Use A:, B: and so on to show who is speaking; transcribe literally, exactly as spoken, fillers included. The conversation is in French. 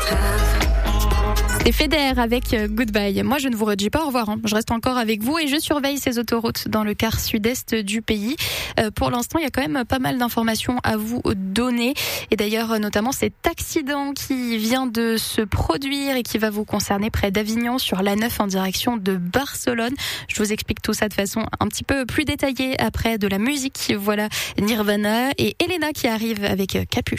A: C'est Feder avec Goodbye. Moi, je ne vous redis pas au revoir. Hein. Je reste encore avec vous et je surveille ces autoroutes dans le quart sud-est du pays. Euh, pour l'instant, il y a quand même pas mal d'informations à vous donner. Et d'ailleurs, notamment cet accident qui vient de se produire et qui va vous concerner près d'Avignon sur l'A neuf en direction de Barcelone. Je vous explique tout ça de façon un petit peu plus détaillée après de la musique. Voilà Nirvana et Elena qui arrive avec Capuche.